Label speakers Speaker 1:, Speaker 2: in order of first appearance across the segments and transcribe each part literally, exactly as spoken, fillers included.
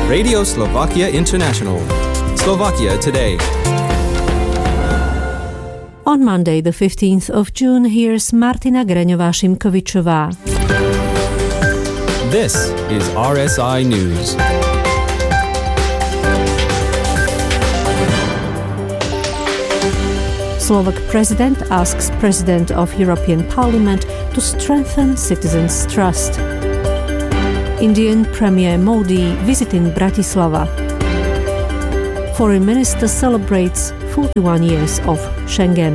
Speaker 1: Radio Slovakia International. Slovakia Today.
Speaker 2: On Monday, the fifteenth of June, here's Martina Greňová-Šimkovičová.
Speaker 1: This is R S I News.
Speaker 2: Slovak president asks President of European Parliament to strengthen citizens' trust. Indian Premier Modi visiting Bratislava. Foreign Minister celebrates forty-one years of Schengen.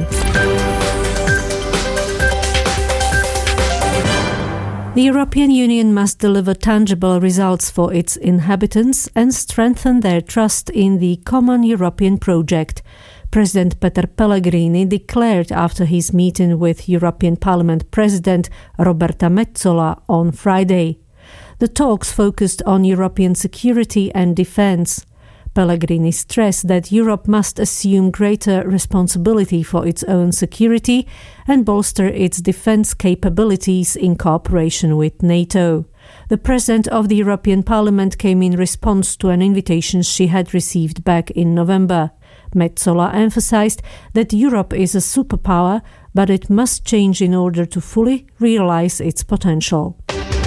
Speaker 2: The European Union must deliver tangible results for its inhabitants and strengthen their trust in the common European project, President Peter Pellegrini declared after his meeting with European Parliament President Roberta Metsola on Friday. The talks focused on European security and defence. Pellegrini stressed that Europe must assume greater responsibility for its own security and bolster its defence capabilities in cooperation with NATO. The President of the European Parliament came in response to an invitation she had received back in November. Metsola emphasized that Europe is a superpower, but it must change in order to fully realize its potential.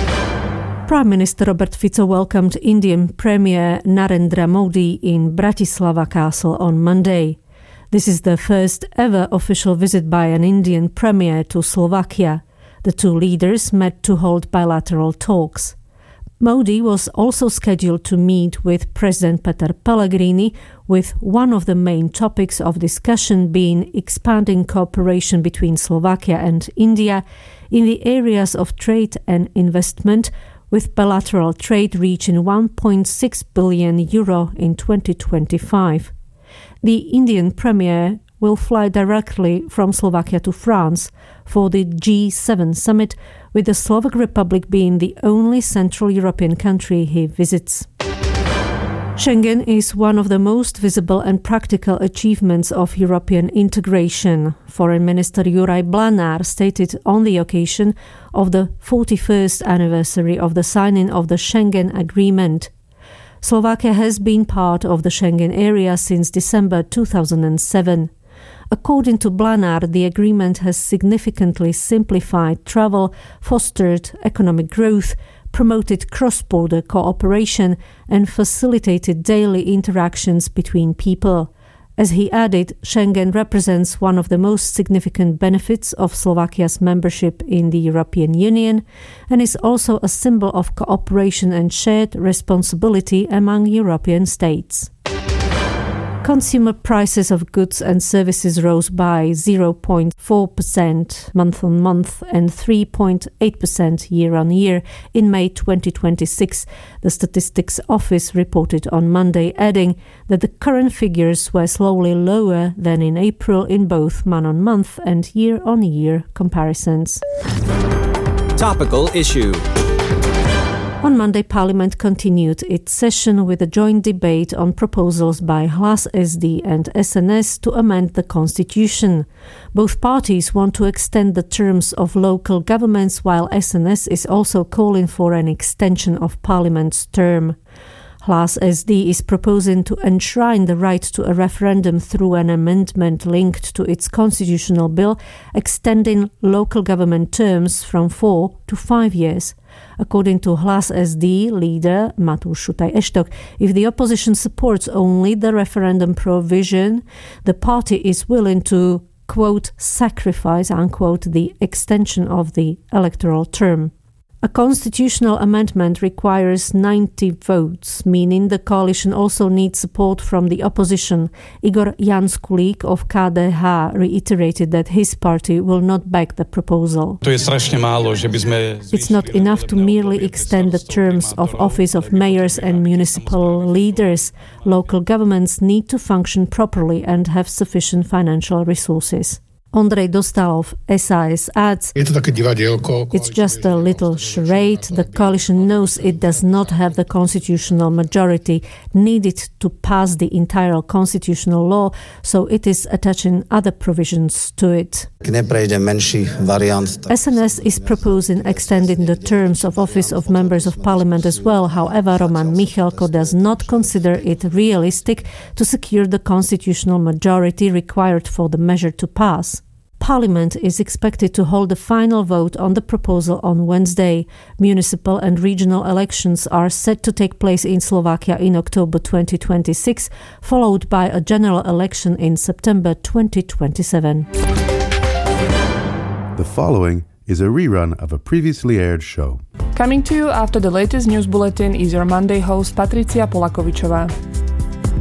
Speaker 2: Prime Minister Robert Fico welcomed Indian Premier Narendra Modi in Bratislava Castle on Monday. This is the first ever official visit by an Indian Premier to Slovakia. The two leaders met to hold bilateral talks. Modi was also scheduled to meet with President Peter Pellegrini, with one of the main topics of discussion being expanding cooperation between Slovakia and India in the areas of trade and investment, with bilateral trade reaching one point six billion euro in twenty twenty-five. The Indian Premier will fly directly from Slovakia to France for the G seven summit, with the Slovak Republic being the only Central European country he visits. Schengen is one of the most visible and practical achievements of European integration, Foreign Minister Juraj Blanár stated on the occasion of the forty-first anniversary of the signing of the Schengen Agreement. Slovakia has been part of the Schengen area since December two thousand seven. According to Blanár, the agreement has significantly simplified travel, fostered economic growth, promoted cross-border cooperation, and facilitated daily interactions between people. As he added, Schengen represents one of the most significant benefits of Slovakia's membership in the European Union and is also a symbol of cooperation and shared responsibility among European states. Consumer prices of goods and services rose by zero point four percent month-on-month and three point eight percent year-on-year in May twenty twenty-six, the Statistics Office reported on Monday, adding that the current figures were slowly lower than in April in both month-on-month and year-on-year comparisons.
Speaker 1: Topical issue.
Speaker 2: On Monday, Parliament continued its session with a joint debate on proposals by Hlas S D and S N S to amend the constitution. Both parties want to extend the terms of local governments, while S N S is also calling for an extension of Parliament's term. Hlas S D is proposing to enshrine the right to a referendum through an amendment linked to its constitutional bill, extending local government terms from four to five years. According to Hlas S D leader Matúš Šutaj-Eštok, if the opposition supports only the referendum provision, the party is willing to, quote, sacrifice, unquote, the extension of the electoral term. A constitutional amendment requires ninety votes, meaning the coalition also needs support from the opposition. Igor Janskulík of K D H reiterated that his party will not back the proposal. It's not enough to merely extend the terms of office of mayors and municipal leaders. Local governments need to function properly and have sufficient financial resources. Ondrej Dostálov, es a es, adds,
Speaker 3: Je to také divadielko.
Speaker 2: it's just a little charade. The coalition knows it does not have the constitutional majority needed to pass the entire constitutional law, so it is attaching other provisions to it. S N S is proposing extending the terms of office of members of parliament as well. However, Roman Michalko does not consider it realistic to secure the constitutional majority required for the measure to pass. Parliament is expected to hold a final vote on the proposal on Wednesday. Municipal and regional elections are set to take place in Slovakia in October twenty twenty-six, followed by a general election in September twenty twenty-seven.
Speaker 4: The following is a rerun of a previously aired show.
Speaker 5: Coming to you after the latest news bulletin is your Monday host Patricia Polakovičová.